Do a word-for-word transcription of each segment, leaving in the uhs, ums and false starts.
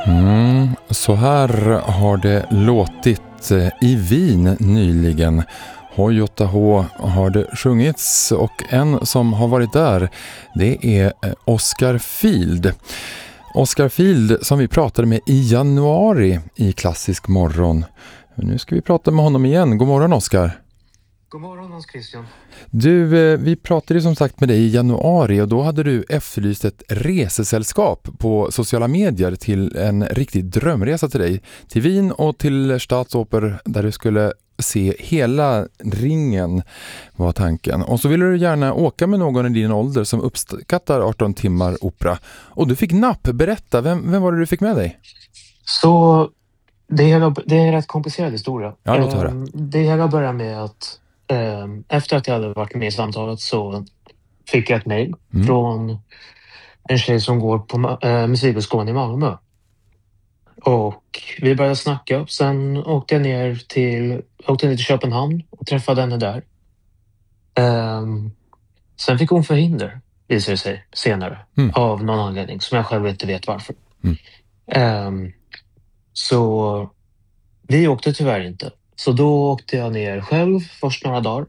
Mm, så här har det låtit i Wien nyligen. Hoj åtta H har det sjungits och en som har varit där, det är Oscar Field. Oscar Field som vi pratade med i januari i Klassisk morgon. Nu ska vi prata med honom igen. God morgon Oscar. God morgon Hans Christian. Du, vi pratade som sagt med dig i januari och då hade du efterlyst ett resesällskap på sociala medier till en riktig drömresa till dig. Till Wien och till Staatsoper där du skulle se hela Ringen var tanken. Och så ville du gärna åka med någon i din ålder som uppskattar arton timmar opera. Och du fick napp. Berätta, vem, vem var det du fick med dig? Så det hela, det är en rätt komplicerad historia. Ja, låt höra. Um, det hela börjar med att um, efter att jag hade varit med i samtalet så fick jag ett mejl Mm. från en tjej som går på uh, musikhögskolan i Malmö. Och vi började snacka. Sen åkte jag ner till, åkte ner till Köpenhamn och träffade henne där. Um, sen fick hon förhinder, visade det sig senare. Mm. Av någon anledning som jag själv inte vet varför. Mm. Um, så vi åkte tyvärr inte. Så då åkte jag ner själv först några dagar.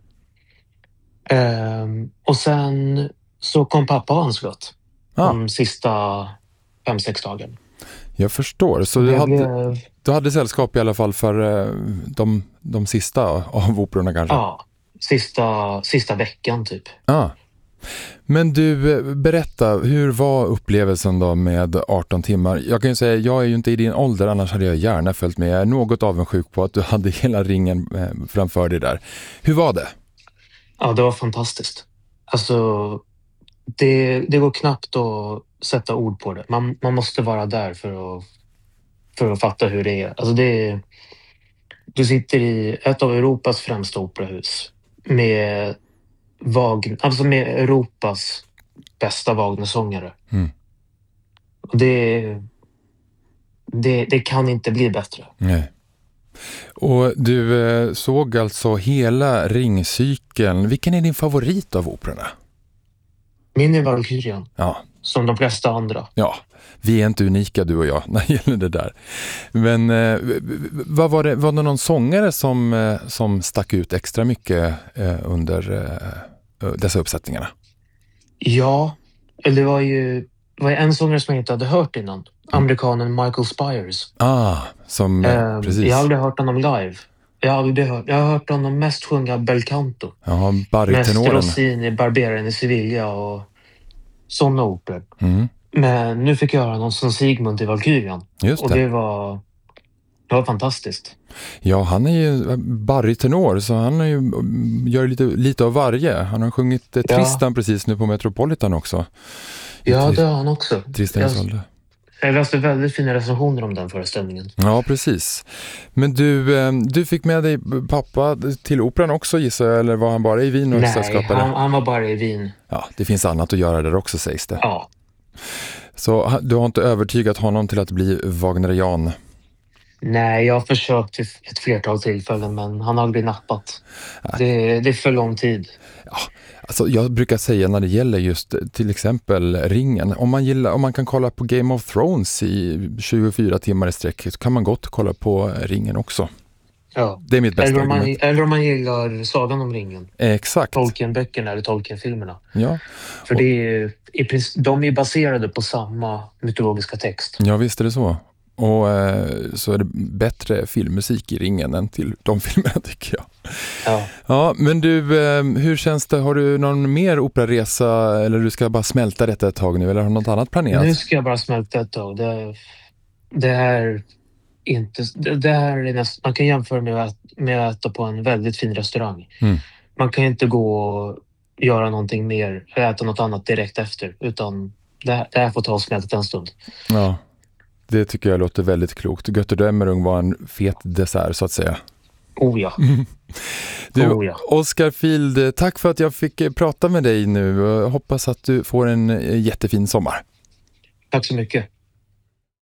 Um, och sen så kom pappa och anslöt. Ah. De sista fem, sex dagarna. Jag förstår. Så du Jag hade, blev- du hade sällskap i alla fall för eh, de, de sista av operorna kanske? Ja, sista, sista veckan typ. Ah. Men du, eh, berätta, hur var upplevelsen då med arton timmar? Jag kan ju säga, jag är ju inte i din ålder, annars hade jag gärna följt med. Jag är något avundsjuk på att du hade hela Ringen eh, framför dig där. Hur var det? Ja, det var fantastiskt. Alltså, det, det går knappt att sätta ord på det. Man, man måste vara där för att, för att fatta hur det är. Alltså det är. Du sitter i ett av Europas främsta operahus med, Wagner, alltså med Europas bästa Wagner-sångare. Mm. Och det, det, det kan inte bli bättre. Nej. Och du eh, såg alltså hela ringcykeln. Vilken är din favorit av operorna? Min är Valkyrian, Ja, som de flesta andra. ja. Vi är inte unika, du och jag, när det gäller det där. Men eh, vad var det, var det någon sångare som, eh, som stack ut extra mycket eh, under eh, dessa uppsättningarna? Ja, eller det var ju, det var ju en sångare som jag inte hade hört innan. Amerikanen Michael Spires. Ah, som, eh, Ehm, precis. Jag har aldrig hört honom live. Jag har, aldrig hört, jag har hört honom mest sjunga bel canto. Ja, Mest barytenoren. Rossini, Barberaren i Sevilla och sådana operor. Mm, Men nu fick jag höra någon som Sigmund i Valkyrian. just Och det. det var, det var fantastiskt. Ja, han är ju barytenor, så han är ju, gör lite, lite av varje. Han har sjungit eh, Ja. Tristan precis nu på Metropolitan också. I Ja, Tri- det har han också. Tristan i Jag, Isolde. jag läste väldigt fina recensioner om den föreställningen. Ja, precis. Men du, eh, du fick med dig pappa till operan också, gissar jag, eller var han bara i Wien och Nej, sällskapade? han, han var bara i Wien. Ja, det finns annat att göra där också, sägs det. Ja. Så ha- du har inte övertygat honom till att bli Wagnerian? Nej, jag har försökt vid ett flertal tillfällen, men han har aldrig nappat. Det, det är för lång tid. Alltså, jag brukar säga när det gäller just till exempel Ringen, om man, gillar, om man kan kolla på Game of Thrones i tjugofyra timmar i sträck, så kan man gott kolla på Ringen också. Ja. Det är mitt bästa Eller om, man, argument. eller om man gillar Sagan om ringen. Exakt. Tolkien-böckerna eller Tolkien-filmerna. Ja. För det är, i princip- de är baserade på samma mytologiska text. Ja, visst är det så. Och eh, så är det bättre filmmusik i Ringen än till de filmerna, tycker jag. Ja. Ja, men du, eh, hur känns det? Har du någon mer operaresa, eller du ska bara smälta detta ett tag nu, eller har du något annat planerat? Nu ska jag bara smälta ett tag. Det, det här inte, det, det här är näst, man kan jämföra med att, med att äta på en väldigt fin restaurang. Mm. Man kan inte gå och göra någonting mer, äta något annat direkt efter, utan det, här- det här får ta och smälta en stund. Ja, det tycker jag låter väldigt klokt. Götterdämmerung var en fet dessert, så att säga. Oh ja. Du, Oh ja. Oscar Field, tack för att jag fick eh, prata med dig nu. Jag hoppas att du får en eh, jättefin sommar. Tack så mycket.